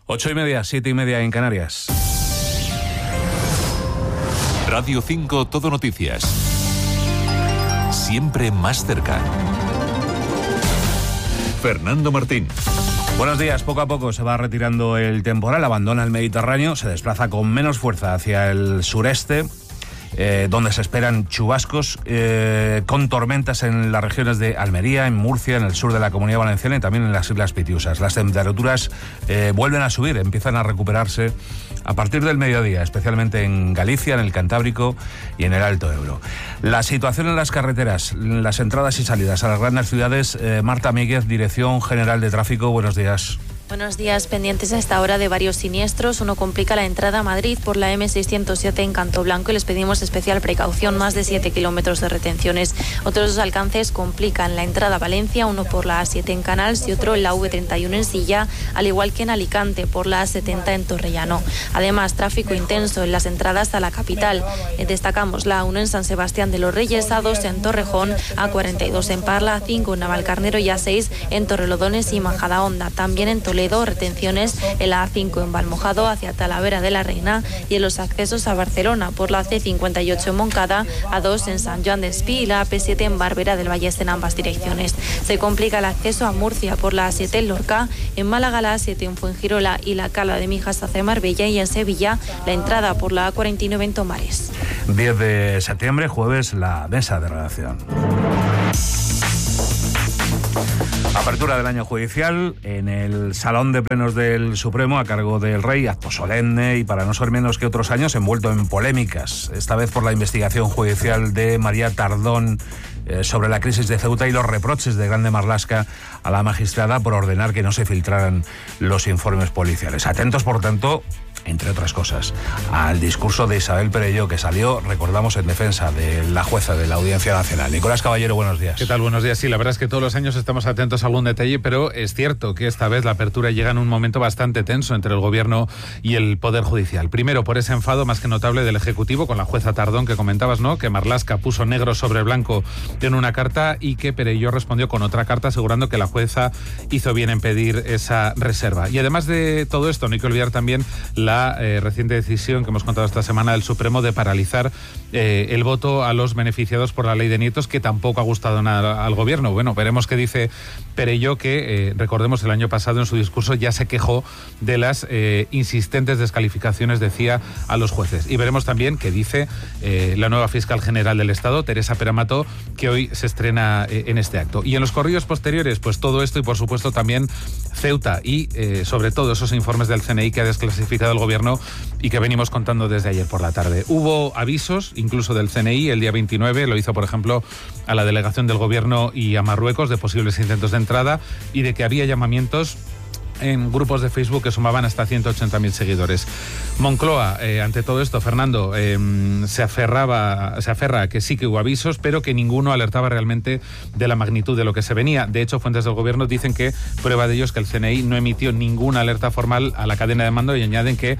8:30, 7:30 en Canarias. Radio 5 Todo Noticias. Siempre más cerca. Fernando Martín. Buenos días. Poco a poco se va retirando el temporal, abandona el Mediterráneo, se desplaza con menos fuerza hacia el sureste, donde se esperan chubascos con tormentas en las regiones de Almería, en Murcia, en el sur de la Comunidad Valenciana y también en las Islas Pitiusas. Las temperaturas vuelven a subir, empiezan a recuperarse a partir del mediodía, especialmente en Galicia, en el Cantábrico y en el Alto Ebro. La situación en las carreteras, las entradas y salidas a las grandes ciudades. Marta Míguez, Dirección General de Tráfico, buenos días. Buenos días, pendientes a esta hora de varios siniestros. Uno complica la entrada a Madrid por la M607 en Canto Blanco y les pedimos especial precaución, más de 7 kilómetros de retenciones. Otros dos alcances complican la entrada a Valencia, uno por la A7 en Canals y otro en la V31 en Silla, al igual que en Alicante por la A70 en Torrellano. Además, tráfico intenso en las entradas a la capital. Destacamos la A1 en San Sebastián de los Reyes, A2 en Torrejón, A42 en Parla, A5 en Navalcarnero y A6 en Torrelodones y Majadahonda. También en Toledo, retenciones en la A5 en Valmojado hacia Talavera de la Reina y en los accesos a Barcelona por la C58 en Moncada, A2 en San Joan d'Espí y la AP7 en Barbera del Vallés en ambas direcciones. Se complica el acceso a Murcia por la A7 en Lorca, en Málaga la A7 en Fuengirola y la Cala de Mijas hacia Marbella y en Sevilla la entrada por la A49 en Tomares. 10 de septiembre, jueves, la mesa de redacción. Apertura del año judicial en el Salón de Plenos del Supremo a cargo del Rey, acto solemne y para no ser menos que otros años envuelto en polémicas, esta vez por la investigación judicial de María Tardón sobre la crisis de Ceuta y los reproches de Grande Marlaska a la magistrada por ordenar que no se filtraran los informes policiales. Atentos, por tanto, entre otras cosas, al discurso de Isabel Perelló, que salió, recordamos, en defensa de la jueza de la Audiencia Nacional. Nicolás Caballero, buenos días. ¿Qué tal? Buenos días. Sí, la verdad es que todos los años estamos atentos a algún detalle, pero es cierto que esta vez la apertura llega en un momento bastante tenso entre el Gobierno y el Poder Judicial. Primero, por ese enfado más que notable del Ejecutivo con la jueza Tardón, que comentabas, ¿no?, que Marlaska puso negro sobre blanco en una carta y que Perelló respondió con otra carta asegurando que la jueza hizo bien en pedir esa reserva. Y además de todo esto, no hay que olvidar también la reciente decisión que hemos contado esta semana del Supremo de paralizar el voto a los beneficiados por la ley de nietos, que tampoco ha gustado nada al Gobierno. Bueno, veremos qué dice Perelló, que recordemos el año pasado en su discurso ya se quejó de las insistentes descalificaciones, decía, a los jueces. Y veremos también qué dice la nueva fiscal general del Estado, Teresa Peramato, que hoy se estrena en este acto. Y en los corrillos posteriores, pues todo esto y por supuesto también Ceuta y sobre todo esos informes del CNI que ha desclasificado el Gobierno y que venimos contando desde ayer por la tarde. Hubo avisos incluso del CNI el día 29, lo hizo por ejemplo a la delegación del Gobierno y a Marruecos de posibles intentos de entrada y de que había llamamientos en grupos de Facebook que sumaban hasta 180.000 seguidores. Moncloa, ante todo esto, Fernando, se aferra a que sí que hubo avisos, pero que ninguno alertaba realmente de la magnitud de lo que se venía. De hecho, fuentes del Gobierno dicen que prueba de ello es que el CNI no emitió ninguna alerta formal a la cadena de mando y añaden que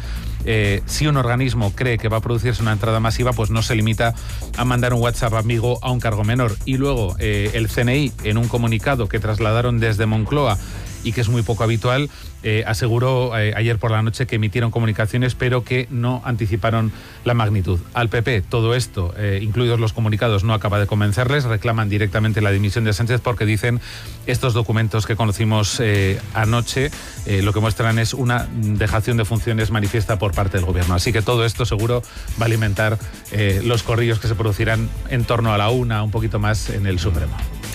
si un organismo cree que va a producirse una entrada masiva, pues no se limita a mandar un WhatsApp amigo a un cargo menor. Y luego el CNI, en un comunicado que trasladaron desde Moncloa y que es muy poco habitual, aseguró ayer por la noche que emitieron comunicaciones pero que no anticiparon la magnitud. Al PP todo esto, incluidos los comunicados, no acaba de convencerles, reclaman directamente la dimisión de Sánchez porque dicen estos documentos que conocimos anoche lo que muestran es una dejación de funciones manifiesta por parte del Gobierno. Así que todo esto seguro va a alimentar los corrillos que se producirán en torno a la 1, un poquito más en el Supremo.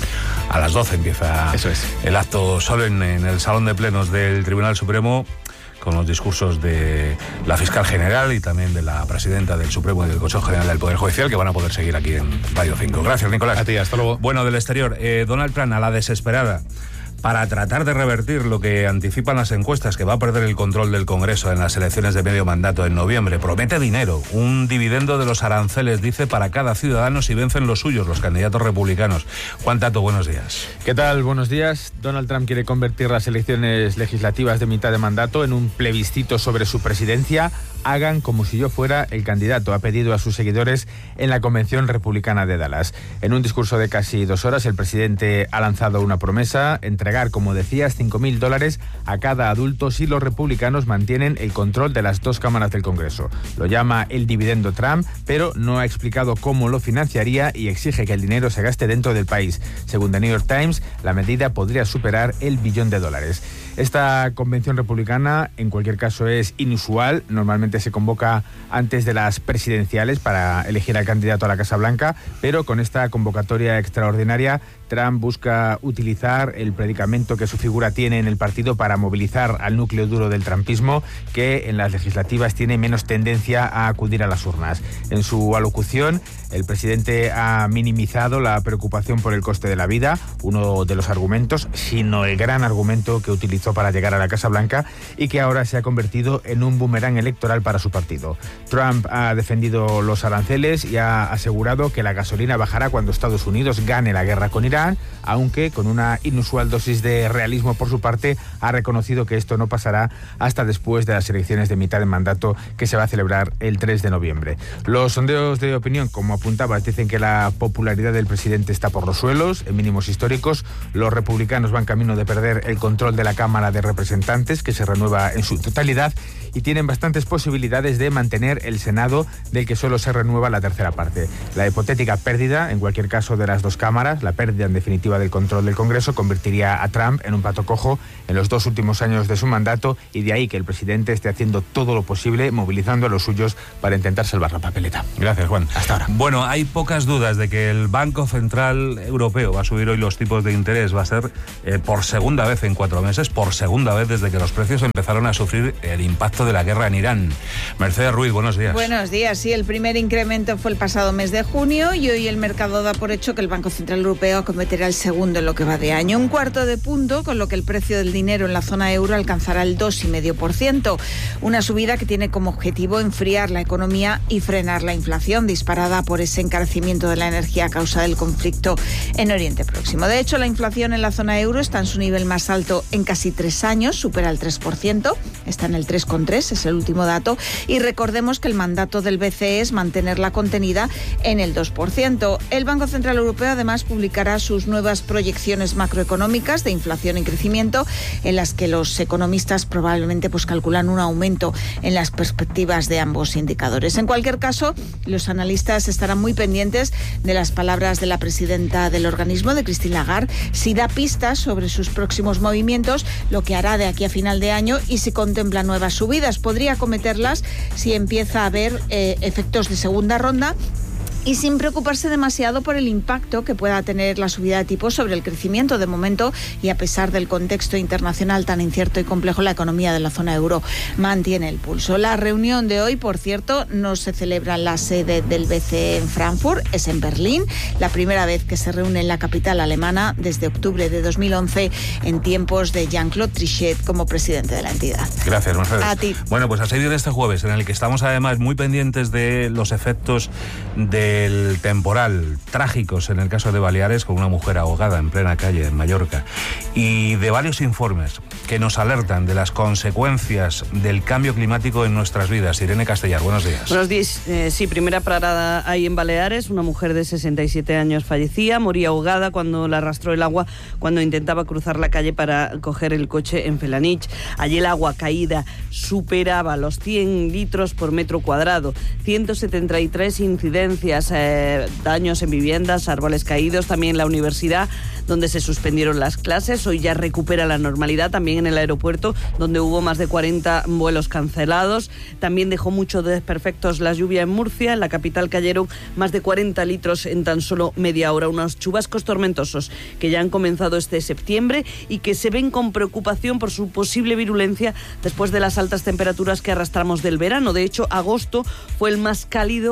A las 12 empieza el acto solemne en el Salón de Plenos del Tribunal Supremo, con los discursos de la fiscal general y también de la presidenta del Supremo y del Consejo General del Poder Judicial, que van a poder seguir aquí en Radio 5. Gracias, Nicolás. A ti, hasta luego. Bueno, del exterior, Donald Trump a la desesperada para tratar de revertir lo que anticipan las encuestas, que va a perder el control del Congreso en las elecciones de medio mandato en noviembre. Promete dinero, un dividendo de los aranceles, dice, para cada ciudadano si vencen los suyos, los candidatos republicanos. Juan Tato, buenos días. ¿Qué tal? Buenos días. Donald Trump quiere convertir las elecciones legislativas de mitad de mandato en un plebiscito sobre su presidencia. hagan como si yo fuera el candidato, ha pedido a sus seguidores en la convención republicana de Dallas. En un discurso de casi 2 horas, el presidente ha lanzado una promesa: entregar, como decías, $5.000 a cada adulto si los republicanos mantienen el control de las 2 cámaras del Congreso. Lo llama el dividendo Trump, pero no ha explicado cómo lo financiaría y exige que el dinero se gaste dentro del país. Según The New York Times, la medida podría superar el $1 billón. Esta convención republicana, en cualquier caso, es inusual. Normalmente se convoca antes de las presidenciales para elegir al candidato a la Casa Blanca, pero con esta convocatoria extraordinaria, Trump busca utilizar el predicamento que su figura tiene en el partido para movilizar al núcleo duro del trumpismo, que en las legislativas tiene menos tendencia a acudir a las urnas. En su alocución, el presidente ha minimizado la preocupación por el coste de la vida, uno de los argumentos, sino el gran argumento que utilizó para llegar a la Casa Blanca y que ahora se ha convertido en un boomerang electoral para su partido. Trump ha defendido los aranceles y ha asegurado que la gasolina bajará cuando Estados Unidos gane la guerra con Irán, aunque con una inusual dosis de realismo por su parte ha reconocido que esto no pasará hasta después de las elecciones de mitad de mandato que se va a celebrar el 3 de noviembre. Los sondeos de opinión, como apuntabas, dicen que la popularidad del presidente está por los suelos, en mínimos históricos. Los republicanos van camino de perder el control de la Cámara de Representantes, que se renueva en su totalidad, y tienen bastantes posibilidades de mantener el Senado, del que solo se renueva la tercera parte. La hipotética pérdida, en cualquier caso, de las 2 cámaras, la pérdida en definitiva del control del Congreso, convertiría a Trump en un pato cojo en los 2 últimos años de su mandato, y de ahí que el presidente esté haciendo todo lo posible, movilizando a los suyos para intentar salvar la papeleta. Gracias, Juan. Hasta ahora. Bueno, hay pocas dudas de que el Banco Central Europeo va a subir hoy los tipos de interés. Va a ser por segunda vez en 4 meses, por segunda vez desde que los precios empezaron a sufrir el impacto de la guerra en Irán. Mercedes Ruiz, buenos días. Buenos días. Sí, el primer incremento fue el pasado mes de junio y hoy el mercado da por hecho que el Banco Central Europeo acometerá el segundo en lo que va de año. 1/4 de punto, con lo que el precio del dinero en la zona euro alcanzará el 2,5%. Una subida que tiene como objetivo enfriar la economía y frenar la inflación disparada por ese encarecimiento de la energía a causa del conflicto en Oriente Próximo. De hecho, la inflación en la zona euro está en su nivel más alto en casi 3 años, supera el 3%, está en el 3,3%, es el último dato, y recordemos que el mandato del BCE es mantenerla contenida en el 2%. El Banco Central Europeo además publicará sus nuevas proyecciones macroeconómicas de inflación y crecimiento, en las que los economistas probablemente calculan un aumento en las perspectivas de ambos indicadores. En cualquier caso, los analistas estarán muy pendientes de las palabras de la presidenta del organismo, de Christine Lagarde, si da pistas sobre sus próximos movimientos, lo que hará de aquí a final de año y si contempla nuevas subidas. Podría acometerlas si empieza a haber efectos de segunda ronda, y sin preocuparse demasiado por el impacto que pueda tener la subida de tipos sobre el crecimiento. De momento, y a pesar del contexto internacional tan incierto y complejo, la economía de la zona euro mantiene el pulso. La reunión de hoy, por cierto, no se celebra en la sede del BCE en Frankfurt, es en Berlín, la primera vez que se reúne en la capital alemana desde octubre de 2011, en tiempos de Jean-Claude Trichet como presidente de la entidad. Gracias, Mercedes. A ti. Bueno, pues a seguir este jueves, en el que estamos además muy pendientes de los efectos del temporal trágicos en el caso de Baleares, con una mujer ahogada en plena calle en Mallorca, y de varios informes que nos alertan de las consecuencias del cambio climático en nuestras vidas. Irene Castellar, buenos días. Buenos días. Sí, primera parada ahí en Baleares. Una mujer de 67 años fallecía, moría ahogada cuando la arrastró el agua cuando intentaba cruzar la calle para coger el coche en Felanich. Allí el agua caída superaba los 100 litros por metro cuadrado. 173 incidencias, daños en viviendas, árboles caídos, también la universidad, donde se suspendieron las clases. Hoy ya recupera la normalidad, también en el aeropuerto, donde hubo más de 40 vuelos cancelados. También dejó muchos desperfectos la lluvia en Murcia. En la capital cayeron más de 40 litros en tan solo media hora. Unos chubascos tormentosos que ya han comenzado este septiembre y que se ven con preocupación por su posible virulencia después de las altas temperaturas que arrastramos del verano. De hecho, agosto fue el más cálido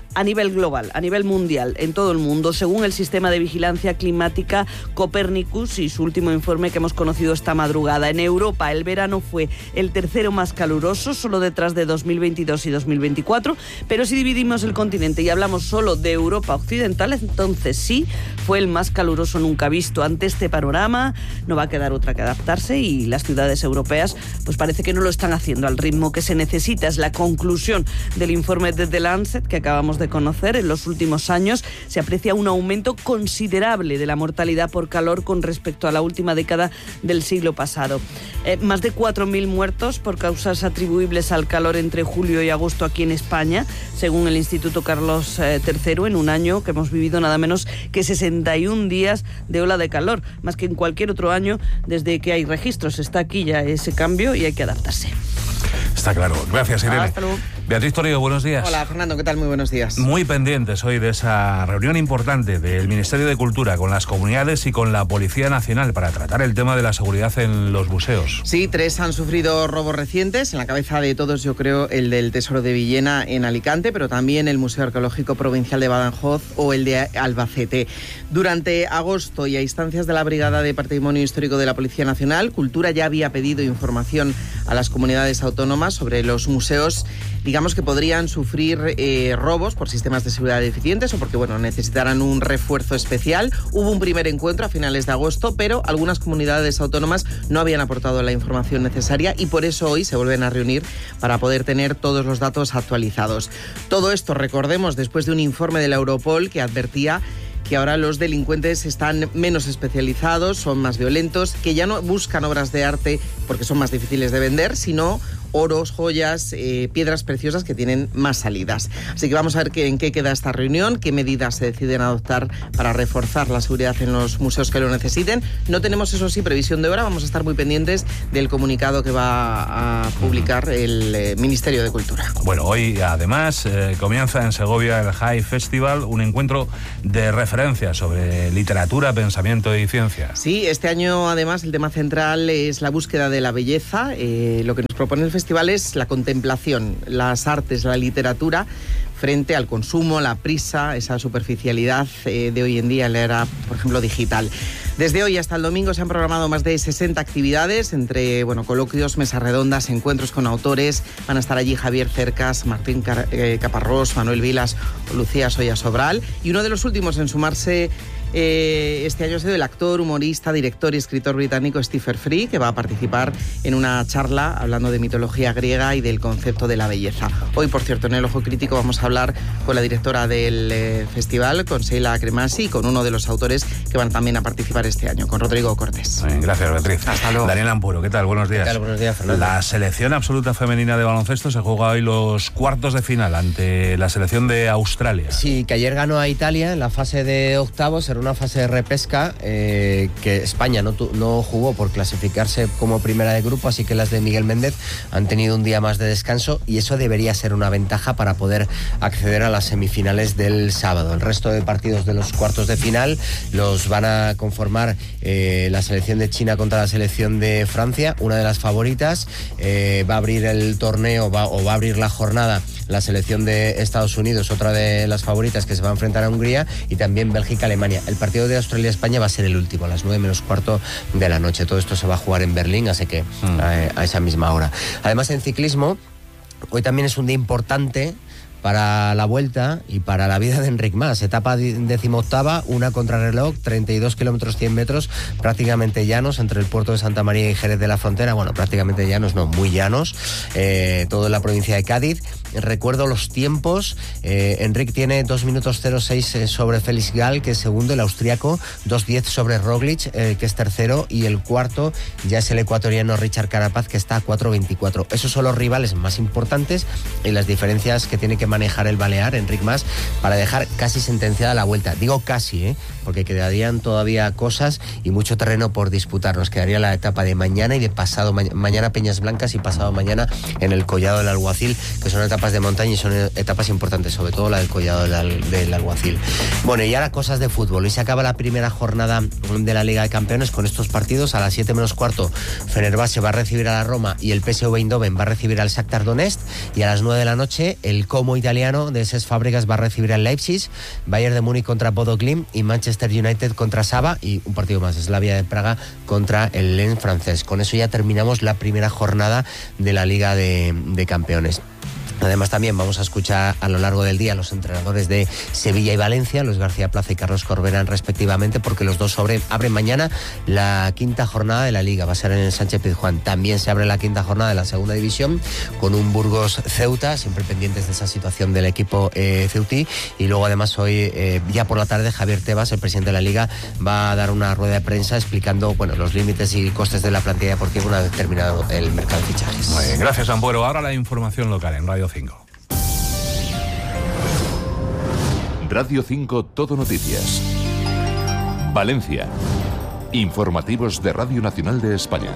a nivel global, a nivel mundial, en todo el mundo, según el sistema de vigilancia climática Copernicus y su último informe que hemos conocido esta madrugada. En Europa el verano fue el tercero más caluroso, solo detrás de 2022 y 2024, pero si dividimos el continente y hablamos solo de Europa occidental, entonces sí, fue el más caluroso nunca visto. Ante este panorama no va a quedar otra que adaptarse y las ciudades europeas pues parece que no lo están haciendo al ritmo que se necesita. Es la conclusión del informe de The Lancet que acabamos de conocer. En los últimos años se aprecia un aumento considerable de la mortalidad por calor con respecto a la última década del siglo pasado. Más de 4.000 muertos por causas atribuibles al calor entre julio y agosto aquí en España, según el Instituto Carlos III, en un año que hemos vivido nada menos que 61 días de ola de calor, más que en cualquier otro año desde que hay registros. Está aquí ya ese cambio y hay que adaptarse. Está claro. Gracias, Irene. Hasta luego. Beatriz Torío, buenos días. Hola, Fernando, ¿qué tal? Muy buenos días. Muy pendientes hoy de esa reunión importante del Ministerio de Cultura con las comunidades y con la Policía Nacional para tratar el tema de la seguridad en los museos. Sí, 3 han sufrido robos recientes. En la cabeza de todos, yo creo, el del Tesoro de Villena en Alicante, pero también el Museo Arqueológico Provincial de Badajoz o el de Albacete. Durante agosto y a instancias de la Brigada de Patrimonio Histórico de la Policía Nacional, Cultura ya había pedido información a las comunidades autónomas sobre los museos, digamos, que podrían sufrir robos por sistemas de seguridad deficientes o porque, necesitaran un refuerzo especial. Hubo un primer encuentro a finales de agosto, pero algunas comunidades autónomas no habían aportado la información necesaria y por eso hoy se vuelven a reunir para poder tener todos los datos actualizados. Todo esto, recordemos, después de un informe de la Europol que advertía que ahora los delincuentes están menos especializados, son más violentos, que ya no buscan obras de arte porque son más difíciles de vender, sino oros, joyas, piedras preciosas que tienen más salidas. Así que vamos a ver en qué queda esta reunión, qué medidas se deciden adoptar para reforzar la seguridad en los museos que lo necesiten. No tenemos, eso sí, previsión de hora. Vamos a estar muy pendientes del comunicado que va a publicar el Ministerio de Cultura. Bueno, hoy además comienza en Segovia el High Festival, un encuentro de referencia sobre literatura, pensamiento y ciencia. Sí, este año además el tema central es la búsqueda de la belleza. Lo que nos propone el festival es la contemplación, las artes, la literatura frente al consumo, la prisa, esa superficialidad de hoy en día en la era, por ejemplo, digital. Desde hoy hasta el domingo se han programado más de 60 actividades, entre coloquios, mesas redondas, encuentros con autores. Van a estar allí Javier Cercas, Martín Caparrós, Manuel Vilas o Lucía Soya Sobral. Y uno de los últimos en sumarse este año ha sido el actor, humorista, director y escritor británico Stephen Fry, que va a participar en una charla hablando de mitología griega y del concepto de la belleza. Hoy, por cierto, en el Ojo Crítico vamos a hablar con la directora del festival, con Sheila Cremasi, y con uno de los autores que van también a participar este año, con Rodrigo Cortés. Gracias, Beatriz. Hasta luego. Daniel Ampuro, ¿qué tal? Buenos días. ¿Qué tal? Buenos días, Fernando. La selección absoluta femenina de baloncesto se juega hoy los cuartos de final ante la selección de Australia. Sí, que ayer ganó a Italia en la fase de octavos, era una fase de repesca que España no jugó por clasificarse como primera de grupo, así que las de Miguel Méndez han tenido un día más de descanso y eso debería ser una ventaja para poder acceder a las semifinales del sábado. El resto de partidos de los cuartos de final los van a conformar la selección de China contra la selección de Francia, una de las favoritas. Va a abrir el torneo va a abrir la jornada la selección de Estados Unidos, otra de las favoritas, que se va a enfrentar a Hungría, y también Bélgica-Alemania. El partido de Australia-España va a ser el último, a las 9:15 de la noche. Todo esto se va a jugar en Berlín, así que a esa misma hora. Además, en ciclismo, hoy también es un día importante para la Vuelta y para la vida de Enric Mas. Etapa 18ª, una contrarreloj, 32 kilómetros 100 metros, prácticamente llanos entre el puerto de Santa María y Jerez de la Frontera. Bueno, prácticamente llanos, no, muy llanos, todo en la provincia de Cádiz. Recuerdo los tiempos. Enric tiene 2 minutos 06 sobre Félix Gall, que es segundo, el austríaco, 2:10 sobre Roglic, que es tercero, y el cuarto ya es el ecuatoriano Richard Carapaz, que está a 4:24. Esos son los rivales más importantes y las diferencias que tiene que manejar el balear, Enric Mas, para dejar casi sentenciada la Vuelta. Digo casi, porque quedarían todavía cosas y mucho terreno por disputar. Nos quedaría la etapa de mañana y de pasado mañana Peñas Blancas y pasado mañana en el Collado del Alguacil, que son etapas de montaña y son etapas importantes, sobre todo la del Collado del Alguacil. Bueno, y ahora cosas de fútbol. Hoy se acaba la primera jornada de la Liga de Campeones con estos partidos. A las 7:15 Fenerbahce va a recibir a la Roma y el PSV Eindhoven va a recibir al Shakhtar Donetsk, y a las 9 de la noche el Como italiano de Cesc Fábregas va a recibir al Leipzig, Bayern de Múnich contra Bodo Glimt y Manchester United contra Saba, y un partido más, Slavia de Praga contra el Lens francés. Con eso ya terminamos la primera jornada de la Liga de Campeones. Además, también vamos a escuchar a lo largo del día a los entrenadores de Sevilla y Valencia, Luis García Plaza y Carlos Corberán respectivamente, porque los dos abren mañana la quinta jornada de la Liga. Va a ser en el Sánchez Pizjuán. También se abre la quinta jornada de la segunda división con un Burgos-Ceuta, siempre pendientes de esa situación del equipo ceutí. Y luego, además, hoy, ya por la tarde, Javier Tebas, el presidente de la Liga, va a dar una rueda de prensa explicando los límites y costes de la plantilla deportiva una vez terminado el mercado de fichajes. Muy bien, gracias, Ampuero. Ahora la información local en Radio 5. Radio 5 Todo Noticias. Valencia. Informativos de Radio Nacional de España.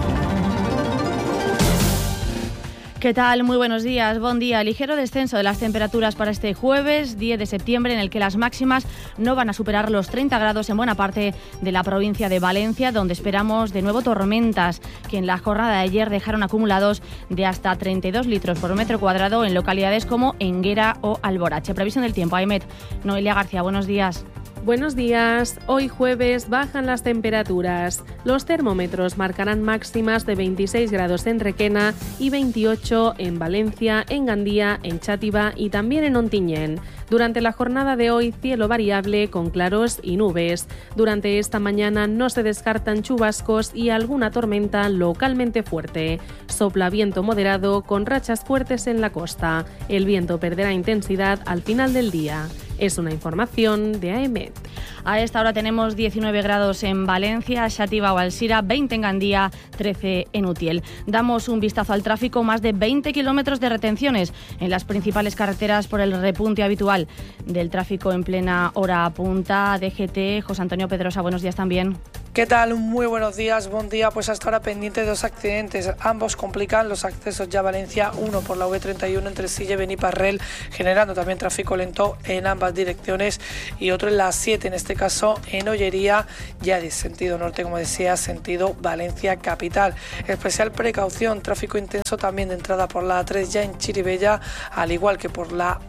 ¿Qué tal? Muy buenos días. Buen día. Ligero descenso de las temperaturas para este jueves 10 de septiembre, en el que las máximas no van a superar los 30 grados en buena parte de la provincia de Valencia, donde esperamos de nuevo tormentas, que en la jornada de ayer dejaron acumulados de hasta 32 litros por metro cuadrado en localidades como Enguera o Alborache. Previsión del tiempo, Aimet. Noelia García, buenos días. Buenos días. Hoy jueves bajan las temperaturas. Los termómetros marcarán máximas de 26 grados en Requena y 28 en Valencia, en Gandía, en Chátiva y también en Ontinyent. Durante la jornada de hoy, cielo variable con claros y nubes. Durante esta mañana no se descartan chubascos y alguna tormenta localmente fuerte. Sopla viento moderado con rachas fuertes en la costa. El viento perderá intensidad al final del día. Es una información de AEMET. A esta hora tenemos 19 grados en Valencia, Chátiva o Alsira, 20 en Gandía, 13 en Utiel. Damos un vistazo al tráfico, más de 20 kilómetros de retenciones en las principales carreteras por el repunte habitual del tráfico en plena hora punta. DGT, José Antonio Pedrosa, buenos días también. ¿Qué tal? Muy buenos días, buen día. Pues hasta ahora pendiente de dos accidentes. Ambos complican los accesos ya a Valencia, uno por la V31 entre Silla y Beniparrell, generando también tráfico lento en ambas direcciones, y otro en la 7, en este caso en Ollería, ya de sentido norte, como decía, sentido Valencia capital. Especial precaución, tráfico intenso también de entrada por la A3 ya en Chirivella, al igual que por la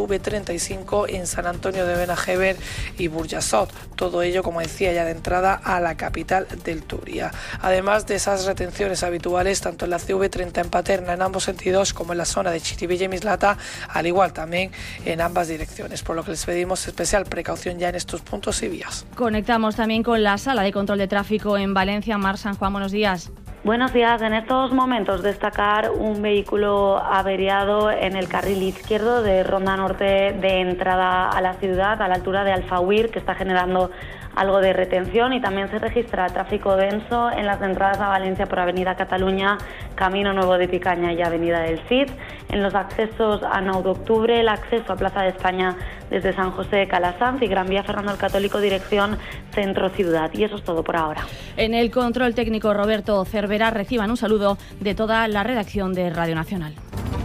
CV35 en San Antonio de Benajever y Burjasot. Todo ello, como decía, ya de entrada a la capital del Turia. Además de esas retenciones habituales, tanto en la CV30 en Paterna en ambos sentidos como en la zona de Chirivella y Mislata, al igual también en ambas direcciones, por lo que les pedimos especial precaución ya en estos puntos y vías. Conectamos también con la sala de control de tráfico en Valencia. Mar San Juan, buenos días. Buenos días. En estos momentos destacar un vehículo averiado en el carril izquierdo de Ronda Norte de entrada a la ciudad, a la altura de Alfauir, que está generando algo de retención, y también se registra tráfico denso en las entradas a Valencia por Avenida Cataluña, Camino Nuevo de Picaña y Avenida del Cid. En los accesos a 9 de octubre, el acceso a Plaza de España desde San José de Calasanz y Gran Vía Fernando el Católico dirección Centro Ciudad. Y eso es todo por ahora. En el control técnico, Roberto Cervera. Reciban un saludo de toda la redacción de Radio Nacional.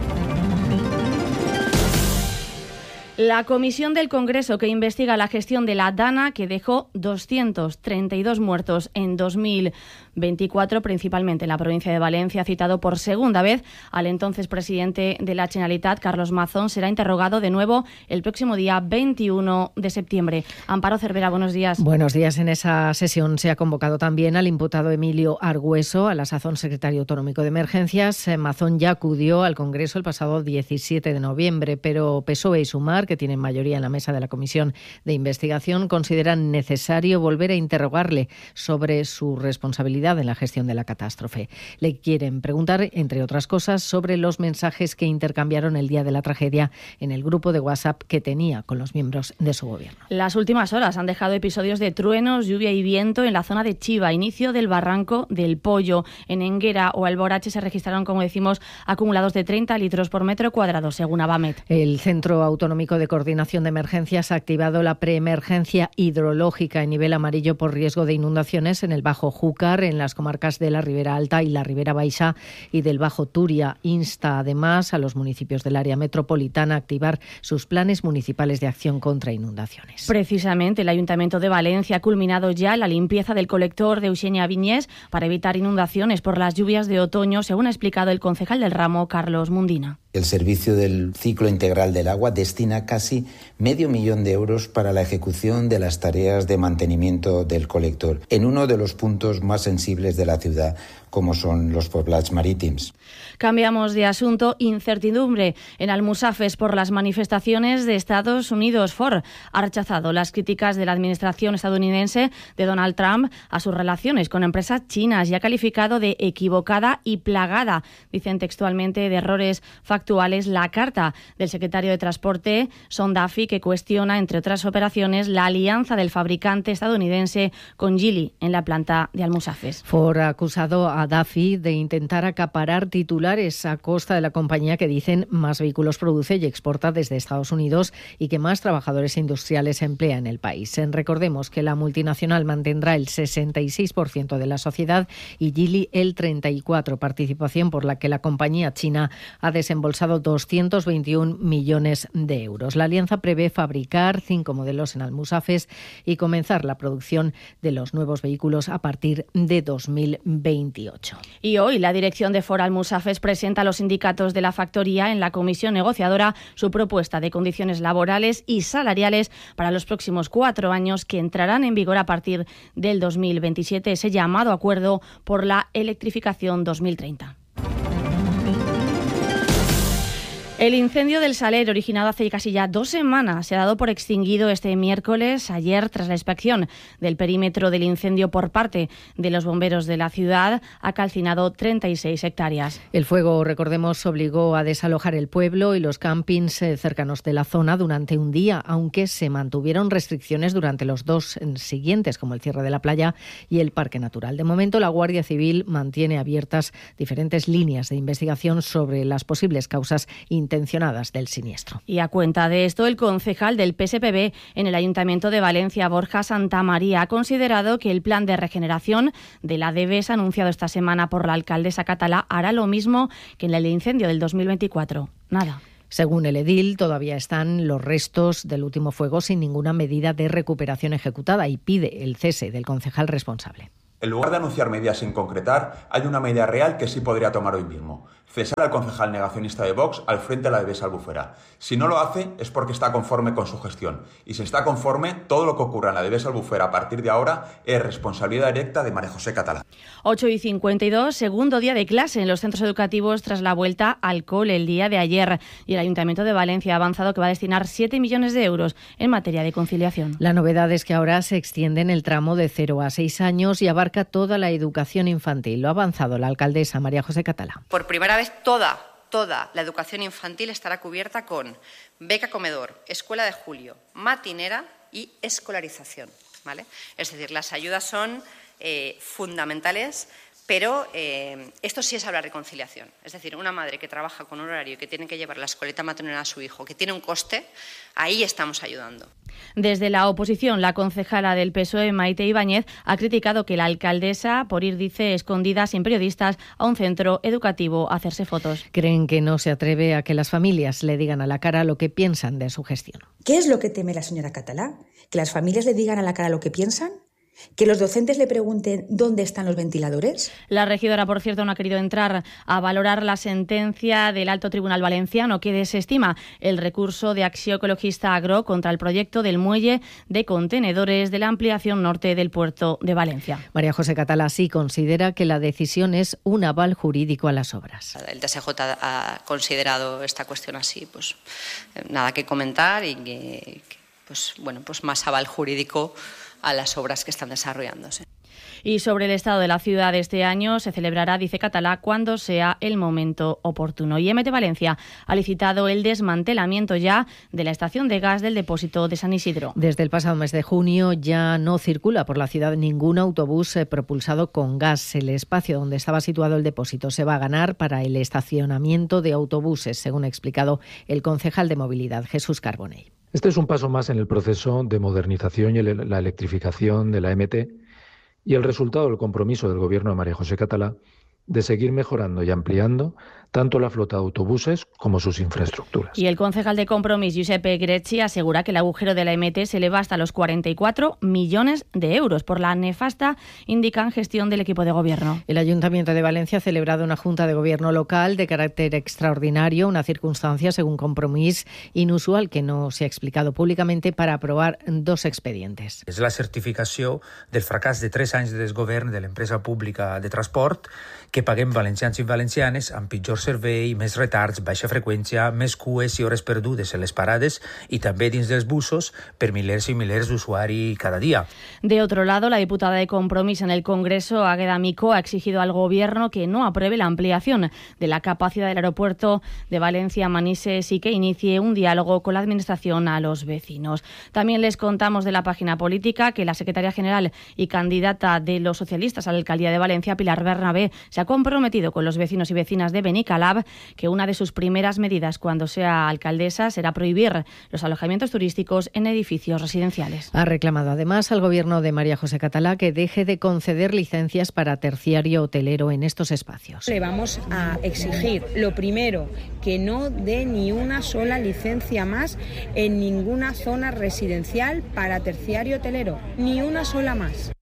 La comisión del Congreso que investiga la gestión de la DANA, que dejó 232 muertos en 2024, principalmente en la provincia de Valencia, ha citado por segunda vez al entonces presidente de la Generalitat, Carlos Mazón. Será interrogado de nuevo el próximo día 21 de septiembre. Amparo Cervera, buenos días. Buenos días. En esa sesión se ha convocado también al imputado Emilio Argüeso, a la sazón secretario autonómico de Emergencias. Mazón ya acudió al Congreso el pasado 17 de noviembre, pero PSOE y Sumar, que tienen mayoría en la mesa de la Comisión de Investigación, consideran necesario volver a interrogarle sobre su responsabilidad en la gestión de la catástrofe. Le quieren preguntar, entre otras cosas, sobre los mensajes que intercambiaron el día de la tragedia en el grupo de WhatsApp que tenía con los miembros de su gobierno. Las últimas horas han dejado episodios de truenos, lluvia y viento en la zona de Chiva. Inicio del Barranco del Pollo. En Enguera o Alborache se registraron, como decimos, acumulados de 30 litros por metro cuadrado, según Abamet. El Centro Autonómico de Coordinación de Emergencias ha activado la preemergencia hidrológica en nivel amarillo por riesgo de inundaciones en el Bajo Júcar, en las comarcas de la Ribera Alta y la Ribera Baixa y del Bajo Turia. Insta además a los municipios del área metropolitana a activar sus planes municipales de acción contra inundaciones. Precisamente, el Ayuntamiento de Valencia ha culminado ya la limpieza del colector de Eugenia Viñés para evitar inundaciones por las lluvias de otoño, según ha explicado el concejal del ramo, Carlos Mundina. El Servicio del Ciclo Integral del Agua destina casi $500.000 euros para la ejecución de las tareas de mantenimiento del colector en uno de los puntos más sensibles de la ciudad, como son los poblats marítims. Cambiamos de asunto. Incertidumbre en Almusafes por las manifestaciones de Estados Unidos. Ford ha rechazado las críticas de la administración estadounidense de Donald Trump a sus relaciones con empresas chinas y ha calificado de equivocada y plagada, dicen textualmente, de errores factuales la carta del secretario de Transporte, Sean Duffy, que cuestiona, entre otras operaciones, la alianza del fabricante estadounidense con Geely en la planta de Almusafes. Ford ha acusado a Duffy de intentar acaparar titulares a costa de la compañía que dicen más vehículos produce y exporta desde Estados Unidos y que más trabajadores industriales emplea en el país. Recordemos que la multinacional mantendrá el 66% de la sociedad y Geely el 34%, participación por la que la compañía china ha desembolsado 221 millones de euros. La alianza prevé fabricar 5 modelos en Almusafes y comenzar la producción de los nuevos vehículos a partir de 2028. Y hoy la dirección de Ford Almusafes presenta a los sindicatos de la factoría en la comisión negociadora su propuesta de condiciones laborales y salariales para los próximos 4 años que entrarán en vigor a partir del 2027, ese llamado acuerdo por la electrificación 2030. El incendio del Saler, originado hace casi ya 2 semanas, se ha dado por extinguido este miércoles, ayer, tras la inspección del perímetro del incendio por parte de los bomberos de la ciudad, ha calcinado 36 hectáreas. El fuego, recordemos, obligó a desalojar el pueblo y los campings cercanos de la zona durante un día, aunque se mantuvieron restricciones durante los 2 siguientes, como el cierre de la playa y el Parque Natural. De momento, la Guardia Civil mantiene abiertas diferentes líneas de investigación sobre las posibles causas intencionadas del siniestro. Y a cuenta de esto, el concejal del PSPB en el Ayuntamiento de Valencia, Borja Santamaría, ha considerado que el plan de regeneración de la DBS anunciado esta semana por la alcaldesa catalá hará lo mismo que en el incendio del 2024. Nada. Según el edil, todavía están los restos del último fuego sin ninguna medida de recuperación ejecutada y pide el cese del concejal responsable. En lugar de anunciar medidas sin concretar, hay una medida real que sí podría tomar hoy mismo. Cesar al concejal negacionista de Vox al frente de la DBS Albufera. Si no lo hace es porque está conforme con su gestión. Y si está conforme, todo lo que ocurra en la DBS Albufera a partir de ahora es responsabilidad directa de María José Catalá. 8:52, segundo día de clase en los centros educativos tras la vuelta al cole el día de ayer. Y el Ayuntamiento de Valencia ha avanzado que va a destinar 7 millones de euros en materia de conciliación. La novedad es que ahora se extiende en el tramo de 0 a 6 años y abarca toda la educación infantil. Lo ha avanzado la alcaldesa María José Catalá. Por primera vez toda la educación infantil estará cubierta con beca comedor, escuela de julio, matinera y escolarización, ¿vale? Es decir, las ayudas son fundamentales, pero esto sí es hablar de conciliación. Es decir, una madre que trabaja con un horario y que tiene que llevar la escoleta maternal a su hijo, que tiene un coste, ahí estamos ayudando. Desde la oposición, la concejala del PSOE, Maite Ibáñez, ha criticado que la alcaldesa, por ir, dice, escondida sin periodistas, a un centro educativo a hacerse fotos. Creen que no se atreve a que las familias le digan a la cara lo que piensan de su gestión. ¿Qué es lo que teme la señora Catalá? ¿Que las familias le digan a la cara lo que piensan? ¿Que los docentes le pregunten dónde están los ventiladores? La regidora, por cierto, no ha querido entrar a valorar la sentencia del Alto Tribunal Valenciano que desestima el recurso de Acció Ecologista Agro contra el proyecto del muelle de contenedores de la ampliación norte del puerto de Valencia. María José Catalá sí considera que la decisión es un aval jurídico a las obras. El TSJ ha considerado esta cuestión así, pues nada que comentar y que pues más aval jurídico a las obras que están desarrollándose. Y sobre el estado de la ciudad este año se celebrará, dice Catalá, cuando sea el momento oportuno. Y MT Valencia ha licitado el desmantelamiento ya de la estación de gas del depósito de San Isidro. Desde el pasado mes de junio ya no circula por la ciudad ningún autobús propulsado con gas. El espacio donde estaba situado el depósito se va a ganar para el estacionamiento de autobuses, según ha explicado el concejal de Movilidad, Jesús Carbonell. Este es un paso más en el proceso de modernización y la electrificación de la MT y el resultado del compromiso del Gobierno de María José Catalá de seguir mejorando y ampliando tanto la flota de autobuses como sus infraestructuras. Y el concejal de Compromís, Giuseppe Grecci, asegura que el agujero de la MT se eleva hasta los 44 millones de euros por la nefasta, indican, gestión del equipo de gobierno. El Ayuntamiento de Valencia ha celebrado una junta de gobierno local de carácter extraordinario, una circunstancia, según Compromís, inusual que no se ha explicado públicamente, para aprobar 2 expedientes. És la certificació del fracàs de 3 anys de desgovern de l'empresa pública de transport que paguem valencians i valencianes amb pitjor servei, més retards, baixa freqüència, més cues i hores perdudes en les parades y també dins dels busos per milers y milers d'usuaris cada día. De otro lado, la diputada de Compromís en el Congreso, Águeda Micó, ha exigido al Gobierno que no apruebe la ampliación de la capacidad del aeropuerto de Valencia-Manises y que inicie un diálogo con la Administración a los vecinos. También les contamos de la página política que la secretaria general y candidata de los socialistas a la alcaldía de Valencia, Pilar Bernabé, se ha comprometido con los vecinos y vecinas de Benicalab que una de sus primeras medidas cuando sea alcaldesa será prohibir los alojamientos turísticos en edificios residenciales. Ha reclamado además al Gobierno de María José Catalá que deje de conceder licencias para terciario hotelero en estos espacios. Le vamos a exigir, lo primero, que no dé ni una sola licencia más en ninguna zona residencial para terciario hotelero, ni una sola más.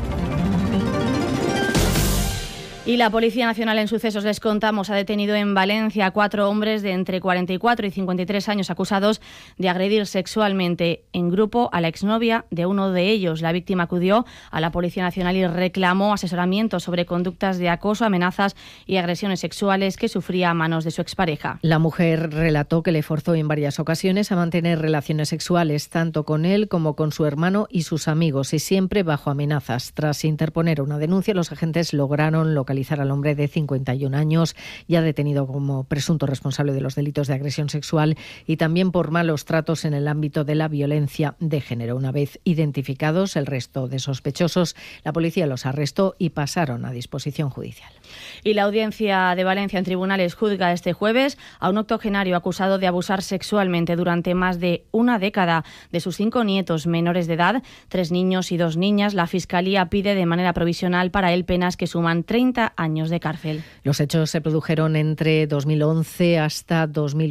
Y la Policía Nacional en sucesos, les contamos, ha detenido en Valencia a 4 hombres de entre 44 y 53 años acusados de agredir sexualmente en grupo a la exnovia de uno de ellos. La víctima acudió a la Policía Nacional y reclamó asesoramiento sobre conductas de acoso, amenazas y agresiones sexuales que sufría a manos de su expareja. La mujer relató que le forzó en varias ocasiones a mantener relaciones sexuales tanto con él como con su hermano y sus amigos, y siempre bajo amenazas. Tras interponer una denuncia, los agentes lograron localizar al hombre de 51 años, ya detenido como presunto responsable de los delitos de agresión sexual y también por malos tratos en el ámbito de la violencia de género. Una vez identificados el resto de sospechosos, la policía los arrestó y pasaron a disposición judicial. Y la Audiencia de Valencia en tribunales juzga este jueves a un octogenario acusado de abusar sexualmente durante más de una década de sus 5 nietos menores de edad, 3 niños y 2 niñas. La Fiscalía pide de manera provisional para él penas que suman 30 años de cárcel. Los hechos se produjeron entre 2011 hasta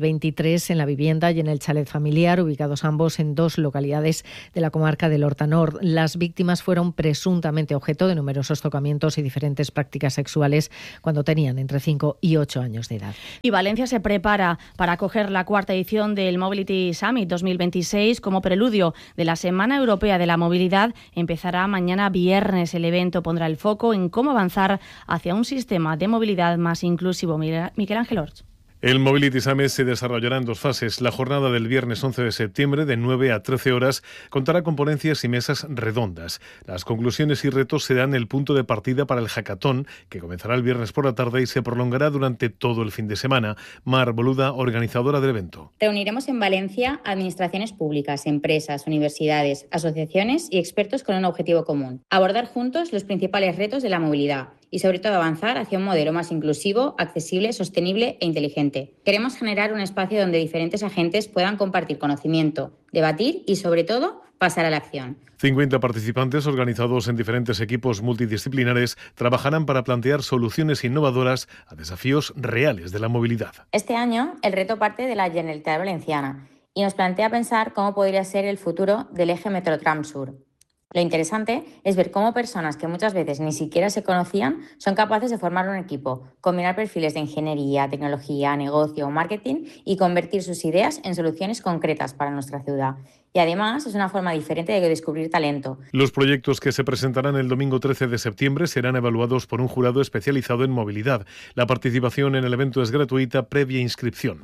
2023 en la vivienda y en el chalet familiar, ubicados ambos en 2 localidades de la comarca del Horta Nord. Las víctimas fueron presuntamente objeto de numerosos tocamientos y diferentes prácticas sexuales cuando tenían entre 5 y 8 años de edad. Y Valencia se prepara para acoger la 4ª edición del Mobility Summit 2026 como preludio de la Semana Europea de la Movilidad. Empezará mañana viernes. El evento pondrá el foco en cómo avanzar hacia un sistema de movilidad más inclusivo. Miguel Ángel Orts. El Mobility Summit se desarrollará en 2 fases. La jornada del viernes 11 de septiembre, de 9 a 13 horas, contará con ponencias y mesas redondas. Las conclusiones y retos serán el punto de partida para el hackathon, que comenzará el viernes por la tarde y se prolongará durante todo el fin de semana. Mar Boluda, organizadora del evento. Reuniremos en Valencia administraciones públicas, empresas, universidades, asociaciones y expertos con un objetivo común: abordar juntos los principales retos de la movilidad y sobre todo avanzar hacia un modelo más inclusivo, accesible, sostenible e inteligente. Queremos generar un espacio donde diferentes agentes puedan compartir conocimiento, debatir y sobre todo pasar a la acción. 50 participantes organizados en diferentes equipos multidisciplinares trabajarán para plantear soluciones innovadoras a desafíos reales de la movilidad. Este año el reto parte de la Generalitat Valenciana y nos plantea pensar cómo podría ser el futuro del eje Metrotram Sur. Lo interesante es ver cómo personas que muchas veces ni siquiera se conocían son capaces de formar un equipo, combinar perfiles de ingeniería, tecnología, negocio o marketing y convertir sus ideas en soluciones concretas para nuestra ciudad. Y además es una forma diferente de descubrir talento. Los proyectos que se presentarán el domingo 13 de septiembre serán evaluados por un jurado especializado en movilidad. La participación en el evento es gratuita previa inscripción.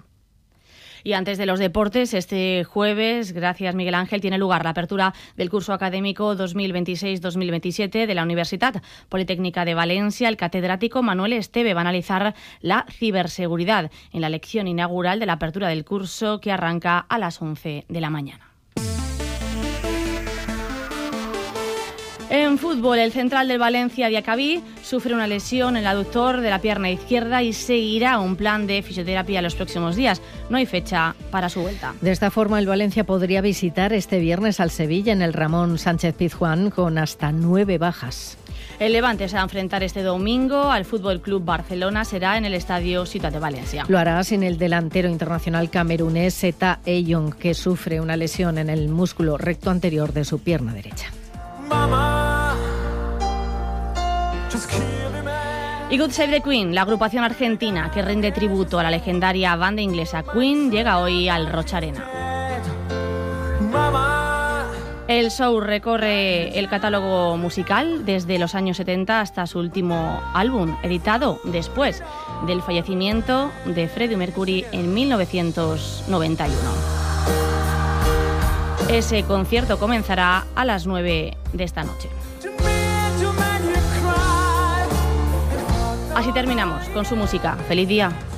Y antes de los deportes, este jueves, gracias Miguel Ángel, tiene lugar la apertura del curso académico 2026-2027 de la Universitat Politécnica de Valencia. El catedrático Manuel Esteve va a analizar la ciberseguridad en la lección inaugural de la apertura del curso, que arranca a las 11 de la mañana. En fútbol, el central del Valencia, Diacabí, sufre una lesión en el aductor de la pierna izquierda y seguirá un plan de fisioterapia en los próximos días. No hay fecha para su vuelta. De esta forma, el Valencia podría visitar este viernes al Sevilla en el Ramón Sánchez Pizjuán con hasta 9 bajas. El Levante se va a enfrentar este domingo al Fútbol Club Barcelona, será en el Estadio Ciutat de Valencia. Lo hará sin el delantero internacional camerunés Seta Eyong, que sufre una lesión en el músculo recto anterior de su pierna derecha. Y God Save the Queen, la agrupación argentina que rinde tributo a la legendaria banda inglesa Queen, llega hoy al Rocha Arena. El show recorre el catálogo musical desde los años 70 hasta su último álbum, editado después del fallecimiento de Freddie Mercury en 1991. Ese concierto comenzará a las 9 de esta noche. Así terminamos con su música. ¡Feliz día!